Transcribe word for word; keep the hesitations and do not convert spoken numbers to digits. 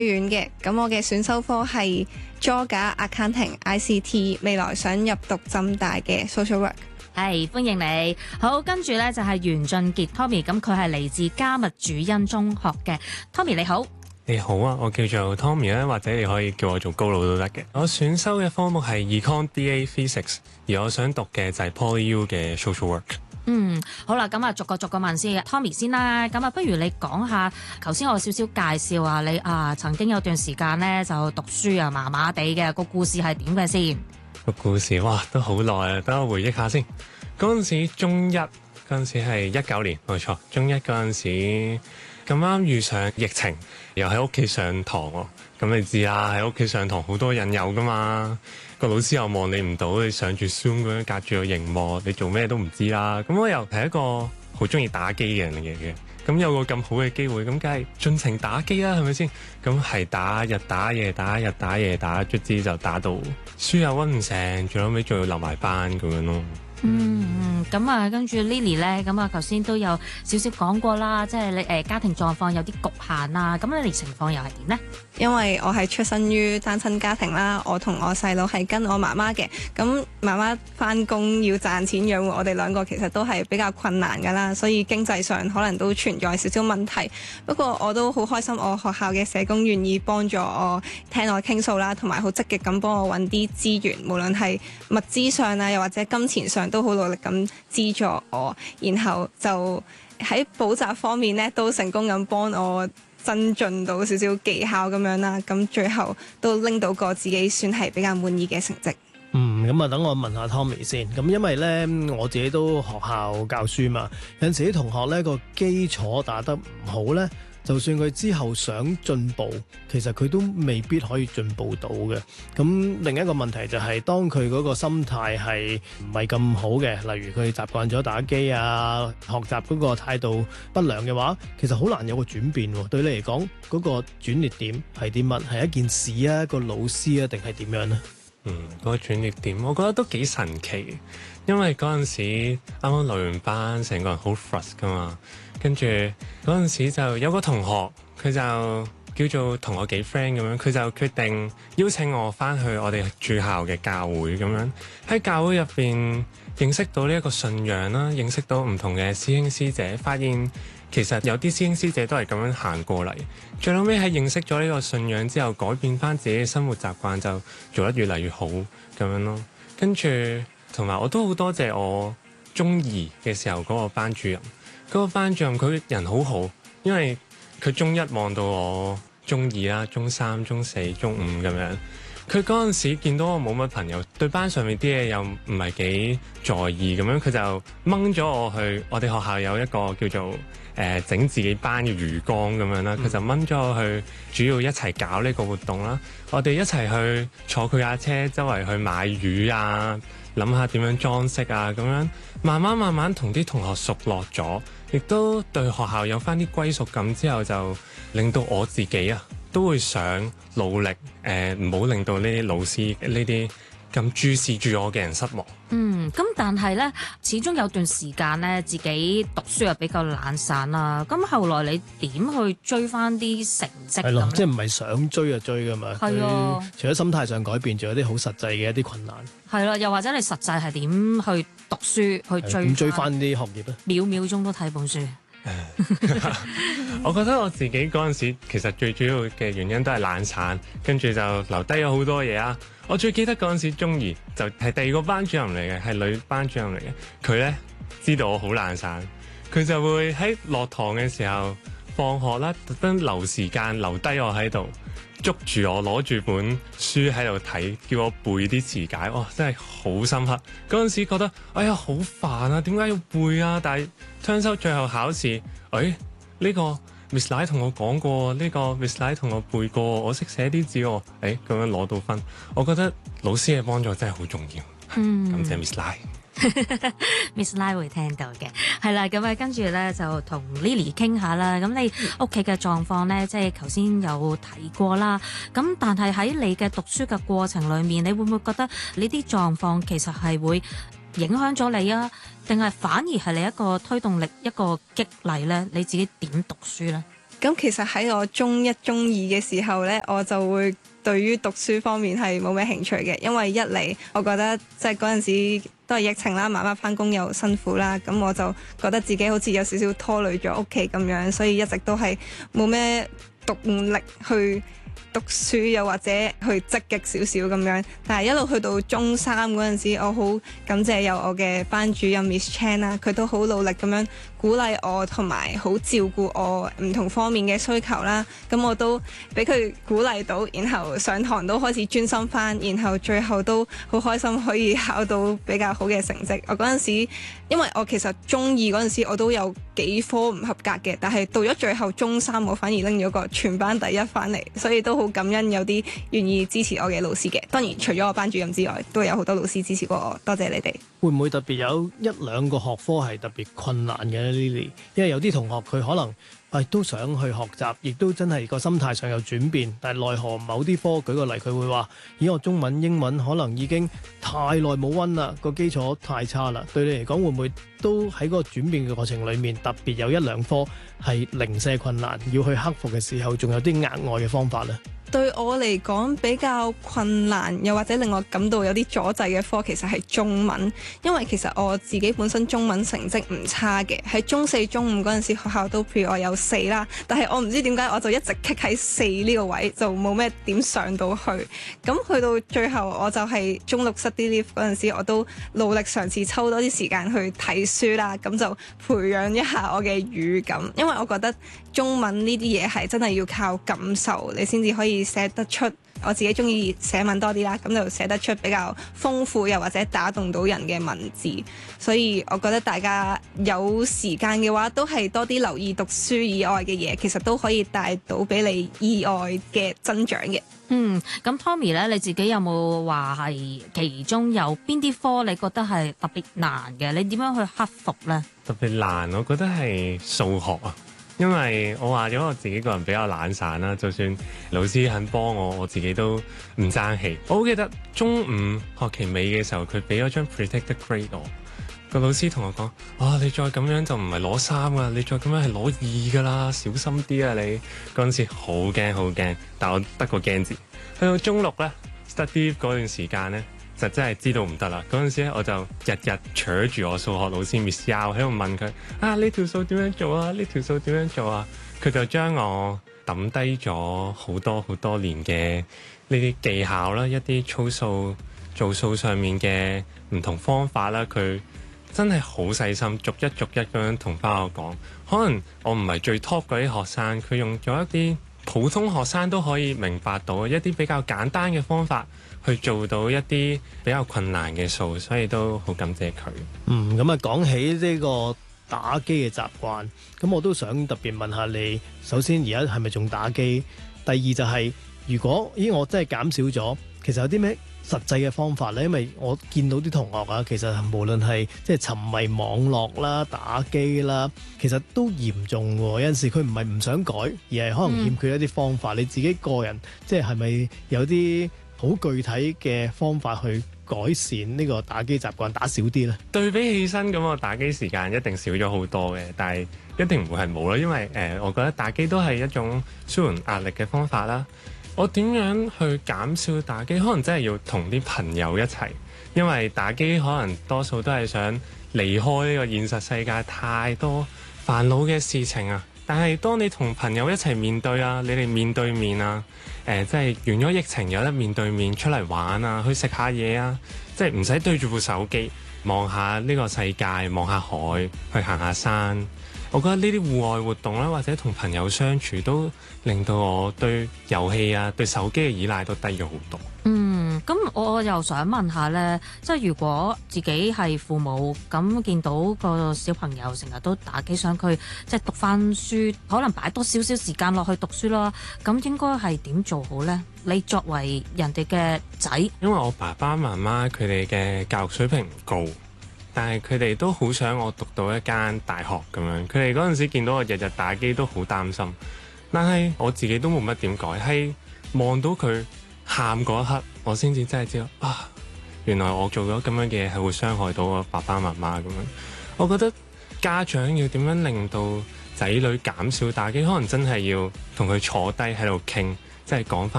院嘅，咁我嘅選修科係 Georgia Accounting I C T， 未來想入讀浸大嘅 Social Work。 係，歡迎你。好，跟住呢就係袁俊傑 Tommy， 咁佢係嚟自加密主恩中學嘅 Tommy， 你好。 你好啊，我叫做 Tommy 咧，或者你可以叫我做高佬都得嘅。我選修嘅科目係 Econ D A Physics， 而我想讀嘅就係 PolyU 嘅 Social Work。 嗯，好啦，咁啊，逐個逐個問先。Tommy 先啦，咁啊，不如你講下，頭先我少少介紹啊，你啊曾經有段時間咧就讀書啊麻麻地嘅，個故事係點嘅先？ 個故事哇都好耐啊，等我回憶下先。嗰陣時中一嗰陣時係一九年，冇錯，中一嗰陣時咁啱遇上疫情，又喺屋企上堂喎。咁你知啦，喺屋企上堂好多引誘噶嘛，個老師又望你唔到，你上住 Zoom 咁樣隔住個熒幕，你做咩都唔知啦。咁我又係一個好中意打機嘅人嚟嘅，咁有個咁好嘅機會，咁梗係盡情打機啦，係咪先？咁係打日打夜打日打夜打，卒之就打到書又溫唔成，最後尾仲要留埋班咁樣咯。 嗯，咁啊，跟住 Lily 咧，咁啊，頭先都有少少講過啦，即係你誒家庭狀況有啲局限啦，咁你哋情況又係點呢？ 因為我係出身於單親家庭啦，我同我細佬係跟我媽媽嘅，咁媽媽返工要賺錢養活我哋兩個，其實都係比較困難㗎啦，所以經濟上可能都存在少少問題。不過我都好開心，我學校嘅社工願意幫助我聽我傾訴啦，同埋好積極咁幫我揾啲資源，無論係物資上啊，又或者金錢上，都好努力咁資助我，然後就喺補習方面呢，都成功咁幫我增進到少少技巧咁樣啦，咁最後都拎到個自己算係比較滿意嘅成績。 嗯，咁啊，等我問下 Tommy 先。咁因為咧，我自己都學校教書嘛，有陣時啲同學咧個基礎打得唔好咧，就算佢之後想進步，其實佢都未必可以進步到嘅。咁另一個問題就係，當佢嗰個心態係唔係咁好嘅，例如佢習慣咗打機啊，學習嗰個態度不良嘅話，其實好難有個轉變喎。對你嚟講，嗰個轉捩點係啲乜？係一件事啊，一個老師啊，定係點樣呢？ 嗯，嗰個轉捩點，我覺得都幾神奇，因為嗰陣時啱啱留完班，成個人好 frust 噶嘛，跟住嗰陣時就有個同學，佢就叫做同我幾 friend 咁樣，佢就決定邀請我翻去我哋駐校嘅教會咁樣，喺教會入邊認識到呢一個信仰啦，認識到唔同嘅師兄師姐，發現其實有啲師兄師姐都係咁樣行過嚟，最後尾喺認識咗呢個信仰之後，改變翻自己嘅生活習慣，就做得越嚟越好咁樣咯。跟住同埋我都好多謝我中二嘅時候嗰個班主任，嗰個班主任佢人好好，因為佢中一望到我中二啦、中三、中四、中五咁樣。佢嗰陣時見到我冇乜朋友，對班上面啲嘢又唔係幾在意咁樣，佢就掹咗我去我哋學校有一個叫做誒整、呃、自己班嘅魚缸咁樣啦，佢就掹咗我去主要一齊搞呢個活動啦。我哋一齊去坐佢架車周圍去買魚啊，諗下點樣裝飾啊咁樣，慢慢慢慢同啲同學熟絡咗，亦都對學校有返啲歸屬感之後，就令到我自己啊都會想努力誒，唔好令到呢啲老師呢啲咁注視住我嘅人失望。 嗯，咁但係咧，始終有段時間咧，自己讀書又比較懶散啦。咁後來你點去追翻啲成績？係咯， 即係唔係想追就追噶嘛？ 係啊， 除咗心態上改變，仲有啲好實際嘅一啲困難。 係啦，又或者你實際係點去讀書去追？ 點追翻啲學業咧？ 秒秒鐘都睇本書。 我覺得我自己嗰陣時其實最主要嘅原因都係懶散，跟住就留低咗好多嘢啊！我最記得嗰陣時中二就係第二個班主任嚟嘅，係女班主任嚟嘅。佢呢知道我好懶散，佢就會喺落堂嘅時候放學啦，特登留時間留低我喺度，捉住我攞住本書喺度睇，叫我背啲詞解。哇，真係好深刻！嗰陣時覺得哎呀好煩啊，點解要背啊？但係聽收最後考試，誒呢個 Miss 奶同我講過，呢個 Miss 奶同我背過，我識寫啲字喎，誒咁樣攞到分，我覺得老師嘅幫助真係好重要。嗯，感謝 Miss 奶。 Miss 奶會聽到嘅，係啦，咁啊跟住咧就同 Lily 傾下啦。咁你屋企嘅狀況咧，即係頭先有提過啦。咁但係喺你嘅讀書嘅過程裏面，你會唔會覺得呢啲狀況其實係會影響咗你啊？定係反而係你一個推動力、一個激勵咧？你自己點讀書咧？ 咁其實喺我中一、中二嘅時候呢，我就會對於讀書方面係冇咩興趣嘅，因為一嚟我覺得即係嗰陣時都係疫情啦，媽媽返工又辛苦啦，咁我就覺得自己好似有少少拖累咗屋企咁樣，所以一直都係冇咩動力去讀書，又或者去積極少少咁樣。但係一路去到中三嗰陣時，我好感謝有我嘅班主任 Miss Chan 啦，佢都好努力咁樣鼓勵我，同埋好照顧我唔同方面嘅需求啦。咁我都俾佢鼓勵到，然後上堂都開始專心返，然後最後都好開心可以考到比較好嘅成績。我嗰陣時，因為我其實中二嗰陣時我都有幾科唔合格嘅，但係到咗最後中三我反而拎咗個全班第一返嚟，所以都好感恩有啲願意支持我嘅老師嘅。當然除咗我班主任之外，都有好多老師支持過我，多謝你哋。 會唔會特別有一兩個學科係特別困難嘅呢？Lily，因為有啲同學佢可能係、哎、都想去學習，亦都真係個心態上有轉變，但係奈何某啲科，舉個例，佢會話：咦，我中文、英文可能已經太耐冇溫啦，個基礎太差啦。對你嚟講，會唔會都喺嗰個轉變嘅過程裡面，特別有一兩科係零舍困難，要去克服嘅時候，仲有啲額外嘅方法呢？ 對我嚟講比較困難，又或者令我感到有啲阻滯嘅科，其實係中文。因為其實我自己本身中文成績唔差嘅，喺中四、中五嗰陣時學校都譬如我有四啦，但係我唔知點解我就一直棘喺四呢個位，就冇咩點上到去。咁去到最後，我就係中六 study leave 嗰陣時，我都努力嘗試抽多啲時間去睇書啦，咁就培養一下我嘅語感。因為我覺得中文呢啲嘢係真係要靠感受，你先至可以寫得出。我自己中意寫文多啲啦，咁就寫得出比較豐富又或者打動到人嘅文字。所以我覺得大家有時間嘅話，都係多啲留意讀書以外嘅嘢，其實都可以帶到俾你意外嘅增長嘅。 嗯，咁 Tommy 咧，你自己有冇話係其中有邊啲科你覺得係特別難嘅？你點樣去克服呢？ 特別難，我覺得係數學啊。因為我話咗我自己個人比較懶散啦，就算老師肯幫我，我自己都唔爭氣。我好記得中五學期尾嘅時候，佢俾咗張 predicted grade 我，個老師同我講：啊，你再咁樣就唔係攞三噶，你再咁樣係攞二噶啦，小心啲啊！你嗰陣時好驚好驚，但我得個驚字。去到中六咧 study 嗰段時間咧，就真係知道唔得啦。嗰陣時咧，我就日日扯住我數學老師 Miss Yao 喺度問佢：啊，呢條數點樣做啊？呢條數點樣做啊？佢就將我抌低咗好多好多年嘅呢啲技巧啦，一啲操數做數上面嘅唔同方法啦。佢真係好細心，逐一逐一咁樣同翻我講。可能我唔係最 top 嗰啲學生，佢用咗一啲普通學生都可以明白到一啲比較簡單嘅方法，去做到一啲比較困難嘅數，所以都好感謝佢。 嗯，咁啊講起呢個打機嘅習慣，咁我都想特別問下你，首先而家係咪仲打機？第二就係、是、如果咦我真係減少咗，其實有啲咩實際嘅方法咧？因為我見到啲同學啊，其實無論係即係沉迷網絡啦、打機啦，其實都嚴重喎。有陣時佢唔係唔想改，而係可能欠缺一啲方法。嗯、你自己個人即係係咪有啲好具體嘅方法去改善呢個打機習慣，打少啲呢？ 對比起身咁，我打機時間一定少咗好多嘅，但係一定唔會係冇啦，因為誒、呃，我覺得打機都係一種舒緩壓力嘅方法啦。我點樣去減少打機？可能真係要同啲朋友一齊，因為打機可能多數都係想離開呢個現實世界，太多煩惱嘅事情啊。但係當你同朋友一齊面對啊，你哋面對面啊，誒、呃，即係完咗疫情有得面對面出嚟玩啊，去食下嘢啊，即係唔使對住部手機，望下呢個世界，望下海，去行下山。我覺得呢啲戶外活動啦，或者同朋友相處，都令到我對遊戲啊、對手機嘅依賴都低咗好多。 嗯，咁我又想問下呢，即係如果自己係父母，咁見到個小朋友成日都打機，想佢即係讀翻書，可能擺多少少時間落去讀書啦，咁應該係點做好呢？你作為人哋嘅仔， 因為我爸爸媽媽佢哋嘅教育水平唔高。但係佢哋都好想我讀到一間大學咁樣，佢哋嗰陣時見到我日日打機都好擔心，但係我自己都冇乜點改，係望到佢喊嗰一刻，我先至真係知道啊，原來我做咗咁樣嘅嘢係會傷害到我爸爸媽媽咁樣。我覺得家長要點樣令到即仔女減少打機，可能真係要同佢坐低喺度傾，即係講翻。